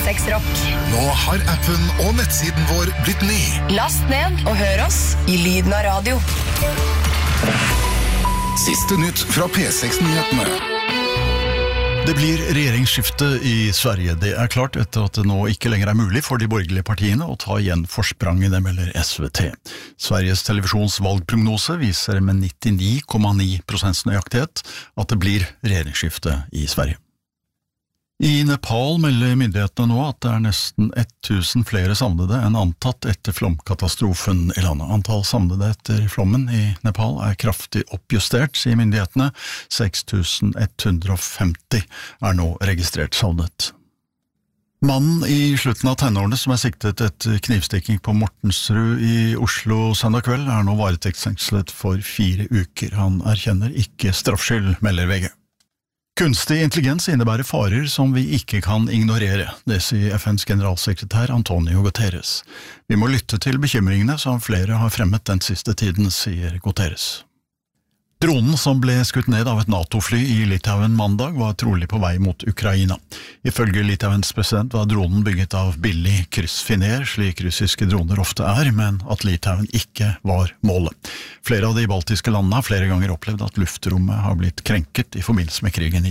P6 Rock. Nå har appen og nettsiden vår blitt ny. Last ned og hør oss i lyden av radio. Siste nytt fra P6-nyhetene. Det blir regjeringsskifte i Sverige. Det er klart etter at det nå ikke lenger er mulig for de borgerlige partiene å ta igjen forspranget, det melder SVT. Sveriges televisjons valgprognose viser med 99,9% nøyaktighet at det blir regjeringsskifte i Sverige. I Nepal melder myndighetene nå at det er nesten 1000 flere savnede enn antatt etter flomkatastrofen i landet. Antall savnede etter flommen i Nepal er kraftig oppjustert, sier myndighetene. 6150 er nå registrert savnet. Mannen i slutten av tenårene som er siktet etter knivstikking på Mortensrud i Oslo søndag kveld er nå varetektsfengslet for 4 uker. Han erkjenner ikke straffskyld, melder VG. Kunstig intelligens innebærer farer som vi ikke kan ignorere, det sier FNs generalsekretær Antonio Guterres. Vi må lytte til bekymringene som flere har fremmet den siste tiden, sier Guterres. Dronen som ble skutt ned av et NATO-fly i Litauen mandag var trolig på vei mot Ukraina. Ifølge Litauens president var dronen bygget av billig kryssfiner, slik russiske droner ofte er, men at Litauen ikke var målet. Flere av de baltiske landene har flere ganger opplevd at luftrommet har blitt krenket i forbindelse med krigen i